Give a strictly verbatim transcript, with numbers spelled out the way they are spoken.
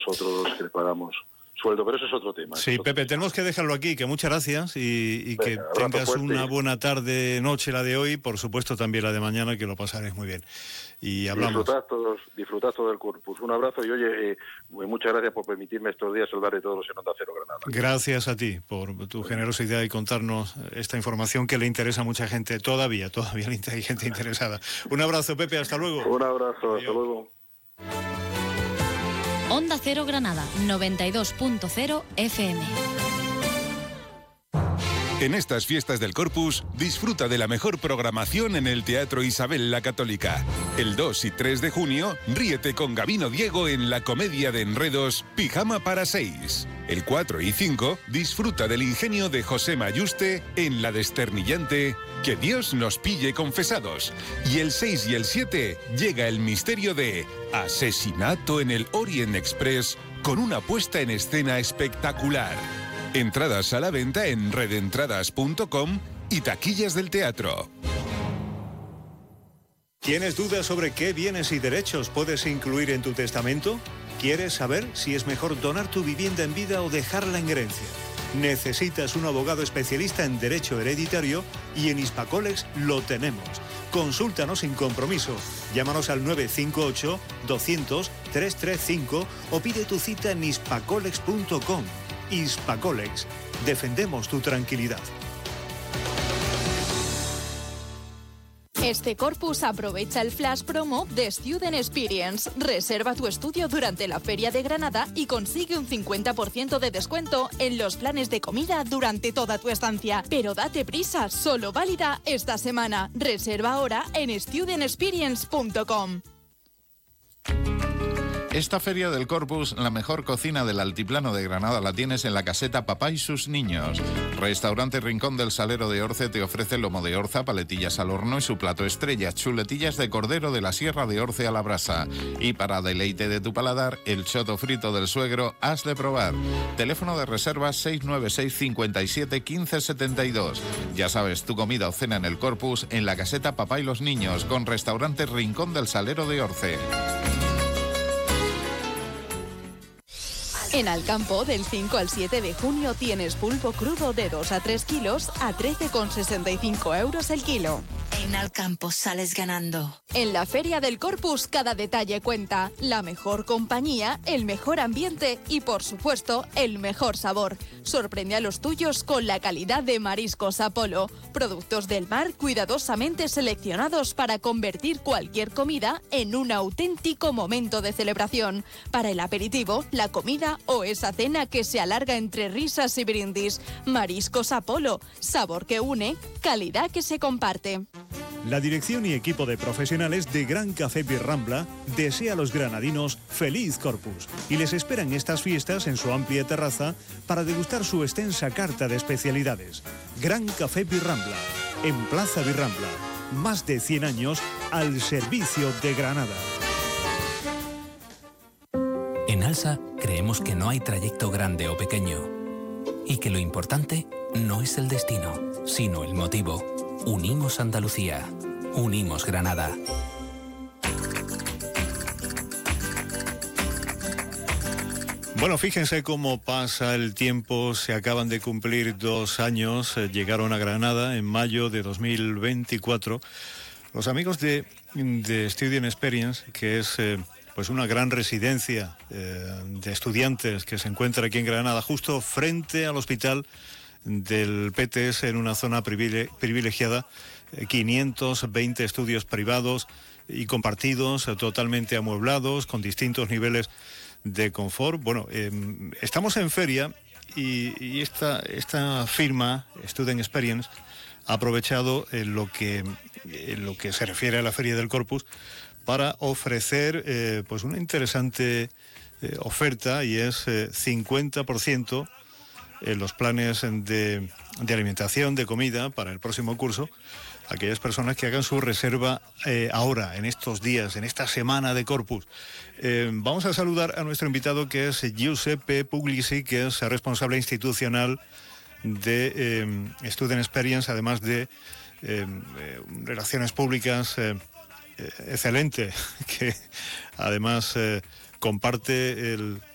nosotros los que le pagamos sueldo, pero eso es otro tema. Sí, otro Pepe, tema. tenemos que dejarlo aquí, que muchas gracias y, y Venga, que abrazo tengas fuerte. una buena tarde, noche la de hoy, por supuesto también la de mañana, que lo pasaréis muy bien. Y hablamos. Disfrutad todos, disfrutad todo el Corpus. Un abrazo y oye, eh, muchas gracias por permitirme estos días saludar de todos en Onda Cero Granada. Gracias a ti por tu generosidad y contarnos esta información que le interesa a mucha gente, todavía, todavía hay gente interesada. Un abrazo, Pepe, hasta luego. Un abrazo, Adiós. hasta luego. Onda Cero Granada, noventa y dos punto cero F M. En estas fiestas del Corpus, disfruta de la mejor programación en el Teatro Isabel la Católica. El dos y tres de junio, ríete con Gabino Diego en la comedia de enredos Pijama para seis. El cuatro y cinco, disfruta del ingenio de José Mayuste en la desternillante Que Dios nos pille confesados. Y el seis y el siete, llega el misterio de Asesinato en el Orient Express con una puesta en escena espectacular. Entradas a la venta en redentradas punto com y taquillas del teatro. ¿Tienes dudas sobre qué bienes y derechos puedes incluir en tu testamento? ¿Quieres saber si es mejor donar tu vivienda en vida o dejarla en herencia? ¿Necesitas un abogado especialista en derecho hereditario? Y en Hispacolex lo tenemos. Consúltanos sin compromiso. Llámanos al nueve cinco ocho, doscientos, trescientos treinta y cinco o pide tu cita en hispacolex punto com. Hispacolex. Defendemos tu tranquilidad. Este Corpus aprovecha el flash promo de Student Experience. Reserva tu estudio durante la Feria de Granada y consigue un cincuenta por ciento de descuento en los planes de comida durante toda tu estancia. Pero date prisa, solo válida esta semana. Reserva ahora en student experience punto com. Esta Feria del Corpus, la mejor cocina del altiplano de Granada la tienes en la caseta Papá y sus niños. Restaurante Rincón del Salero de Orce te ofrece lomo de orza, paletillas al horno y su plato estrella, chuletillas de cordero de la Sierra de Orce a la brasa. Y para deleite de tu paladar, el choto frito del suegro has de probar. Teléfono de reserva seis nueve seis, cinco siete, uno cinco siete dos. Ya sabes, tu comida o cena en el Corpus en la caseta Papá y los niños con Restaurante Rincón del Salero de Orce. En Alcampo, del cinco al siete de junio, tienes pulpo crudo de dos a tres kilos a trece con sesenta y cinco euros el kilo. En Alcampo sales ganando. En la Feria del Corpus, cada detalle cuenta. La mejor compañía, el mejor ambiente y, por supuesto, el mejor sabor. Sorprende a los tuyos con la calidad de Mariscos Apolo. Productos del mar cuidadosamente seleccionados para convertir cualquier comida en un auténtico momento de celebración. Para el aperitivo, la comida o esa cena que se alarga entre risas y brindis. Mariscos Apolo, sabor que une, calidad que se comparte. La dirección y equipo de profesionales de Gran Café Birrambla desea a los granadinos feliz Corpus y les esperan estas fiestas en su amplia terraza para degustar su extensa carta de especialidades. Gran Café Birrambla, en Plaza Birrambla, más de cien años al servicio de Granada. En ALSA creemos que no hay trayecto grande o pequeño y que lo importante no es el destino, sino el motivo. Unimos Andalucía. Unimos Granada. Bueno, fíjense cómo pasa el tiempo. Se acaban de cumplir dos años. Eh, llegaron a Granada en mayo de dos mil veinticuatro. Los amigos de, de Student Experience, que es eh, pues una gran residencia eh, de estudiantes que se encuentra aquí en Granada, justo frente al hospital del P T S, en una zona privilegiada, quinientos veinte estudios privados y compartidos, totalmente amueblados, con distintos niveles de confort. Bueno, eh, estamos en feria y, y esta, esta firma, Student Experience, ha aprovechado en lo que, en lo que se refiere a la Feria del Corpus para ofrecer eh, pues una interesante eh, oferta, y es eh, cincuenta por ciento en los planes de, de alimentación, de comida para el próximo curso, aquellas personas que hagan su reserva eh, ahora, en estos días, en esta semana de Corpus. Eh, vamos a saludar a nuestro invitado, que es Giuseppe Puglisi, que es responsable institucional de eh, Student Experience, además de eh, eh, relaciones públicas eh, eh, excelente, que además eh, comparte el